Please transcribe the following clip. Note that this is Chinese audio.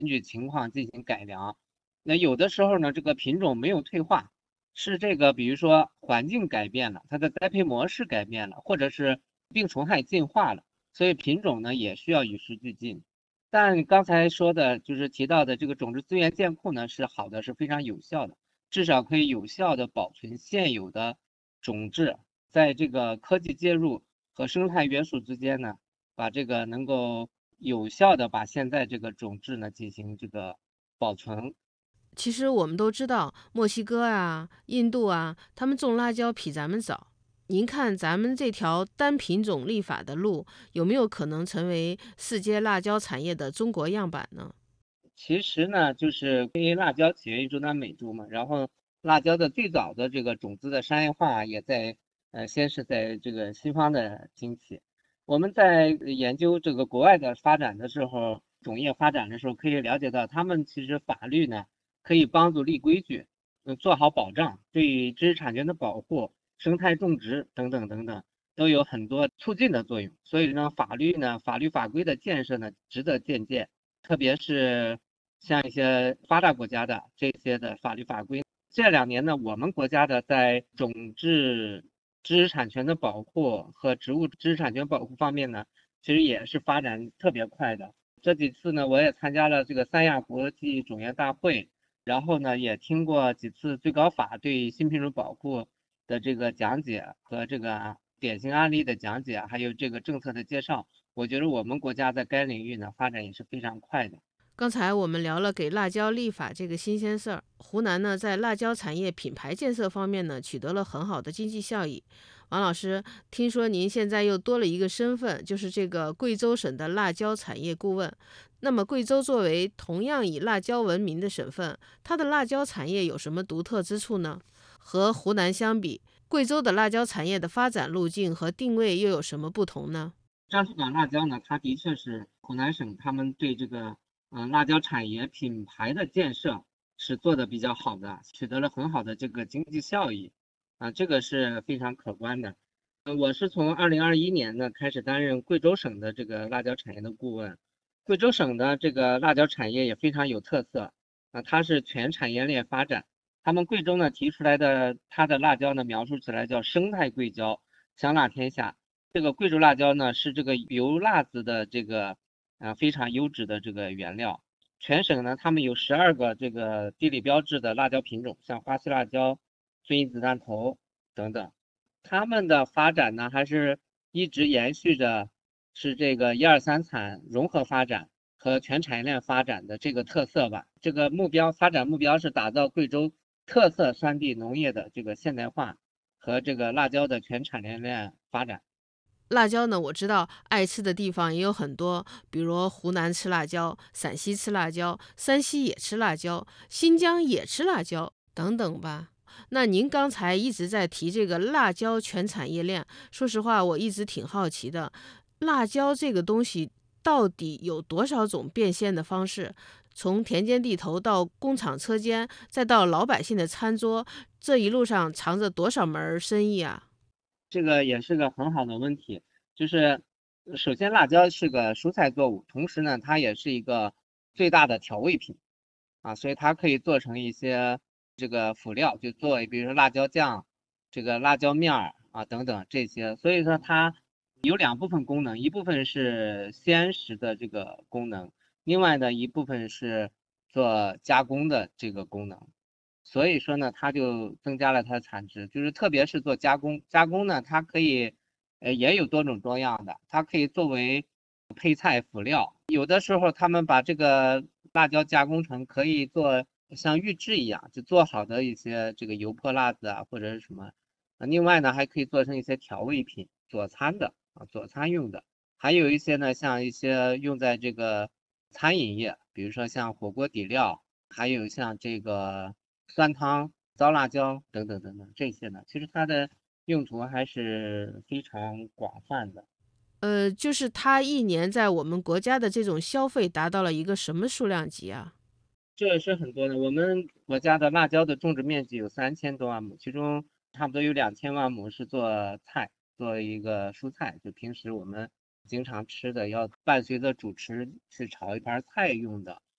根据情况进行改良。那有的时候呢，这个品种没有退化，是这个比如说环境改变了，它的栽培模式改变了，或者是病虫害进化了，所以品种呢也需要与时俱进。但刚才说的就是提到的这个种质资源建库呢是好的，是非常有效的，至少可以有效的保存现有的种质，在这个科技介入和生态约束之间呢，把这个能够有效的把现在这个种质呢进行这个保存。 其实我们都知道，墨西哥啊、印度啊，他们种辣椒比咱们早。您看咱们这条单品种立法的路，有没有可能成为世界辣椒产业的中国样板呢？ 其实呢，就是因为辣椒起源于中南美洲嘛，然后辣椒的最早的这个种子的商业化也在先是在这个西方的兴起。我们在研究这个国外的发展的时候，种业发展的时候，可以了解到，他们其实法律呢可以帮助立规矩，做好保障，对知识产权的保护、生态种植等等等等，都有很多促进的作用。所以呢，法律法规的建设呢，值得借鉴。特别是像一些发达国家的这些的法律法规。这2年呢，我们国家的在种质知识产权的保护和植物知识产权保护方面呢，其实也是发展特别快的。这几次呢，我也参加了这个三亚国际种业大会，然后呢，也听过几次最高法对新品种保护的这个讲解和这个典型案例的讲解，还有这个政策的介绍。我觉得我们国家在该领域呢发展也是非常快的。 刚才我们聊了给辣椒立法这个新鲜事儿，湖南呢在辣椒产业品牌建设方面呢取得了很好的经济效益。王老师，听说您现在又多了一个身份，就是这个贵州省的辣椒产业顾问。那么贵州作为同样以辣椒闻名的省份，它的辣椒产业有什么独特之处呢？和湖南相比，贵州的辣椒产业的发展路径和定位又有什么不同呢？ 张树港辣椒呢，它的确是湖南省他们对这个辣椒产业品牌的建设是做的比较好的，取得了很好的这个经济效益这个是非常可观的。我是从2021年呢开始担任贵州省的这个辣椒产业的顾问。贵州省的这个辣椒产业也非常有特色它是全产业链发展。他们贵州呢提出来的它的辣椒呢描述起来叫生态贵椒，香辣天下。这个贵州辣椒呢是这个油辣子的这个非常优质的这个原料。全省呢他们有12个这个地理标志的辣椒品种，像花溪辣椒、遵义子弹头等等。他们的发展呢还是一直延续着是这个一二三产融合发展和全产业链发展的这个特色吧。这个发展目标是打造贵州特色酸地农业的这个现代化和这个辣椒的全产业链发展。 辣椒呢，我知道爱吃的地方也有很多，比如湖南吃辣椒，陕西吃辣椒，山西也吃辣椒，新疆也吃辣椒，等等吧。那您刚才一直在提这个辣椒全产业链，说实话，我一直挺好奇的，辣椒这个东西到底有多少种变现的方式？从田间地头到工厂车间，再到老百姓的餐桌，这一路上藏着多少门生意啊？ 这个也是个很好的问题。就是首先辣椒是个蔬菜作物，同时呢它也是一个最大的调味品所以它可以做成一些这个辅料，就做比如说辣椒酱、这个辣椒面儿等等这些。所以说它有2部分功能，一部分是鲜食的这个功能，另外的一部分是做加工的这个功能。所以说呢，它就增加了它的产值，就是特别是做加工。加工呢，它可以，也有多种多样的，它可以作为配菜辅料。有的时候他们把这个辣椒加工成可以做像预制一样，就做好的一些这个油泼辣子或者是什么。另外呢，还可以做成一些调味品，佐餐的佐餐用的。还有一些呢，像一些用在这个餐饮业，比如说像火锅底料，还有像这个酸汤、糟辣椒等等等等这些呢，其实它的用途还是非常广泛的。 就是它一年在我们国家的这种消费达到了一个什么数量级啊？ 这是很多的。我们国家的辣椒的种植面积有3000多万亩，其中差不多有2000万亩是做菜，做一个蔬菜，就平时我们经常吃的，要伴随着主食去炒一盘菜用的。